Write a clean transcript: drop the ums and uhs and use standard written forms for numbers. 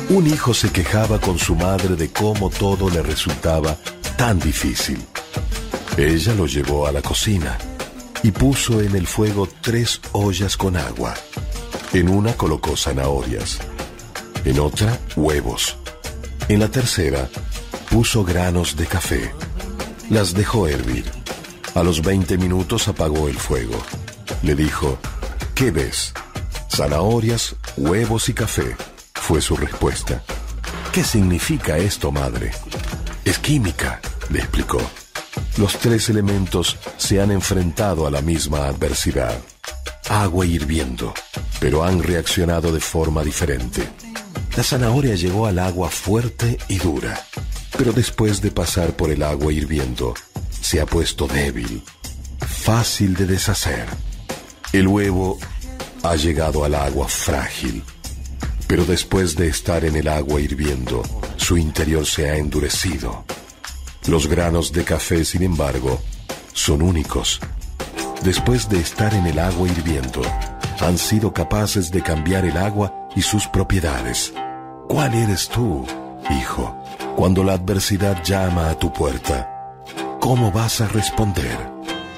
Un hijo se quejaba con su madre de cómo todo le resultaba tan difícil. Ella lo llevó a la cocina y puso en el fuego 3 ollas con agua. En una colocó zanahorias, en otra huevos. En la tercera puso granos de café. Las dejó hervir. A los 20 minutos apagó el fuego. Le dijo: ¿qué ves? Zanahorias, huevos y café, fue su respuesta. ¿Qué significa esto, madre? Es química, le explicó. Los 3 elementos se han enfrentado a la misma adversidad. Agua hirviendo, pero han reaccionado de forma diferente. La zanahoria llegó al agua fuerte y dura, pero después de pasar por el agua hirviendo, se ha puesto débil, fácil de deshacer. El huevo ha llegado al agua frágil, pero después de estar en el agua hirviendo, su interior se ha endurecido. Los granos de café, sin embargo, son únicos. Después de estar en el agua hirviendo, han sido capaces de cambiar el agua y sus propiedades. ¿Cuál eres tú, hijo, cuando la adversidad llama a tu puerta? ¿Cómo vas a responder?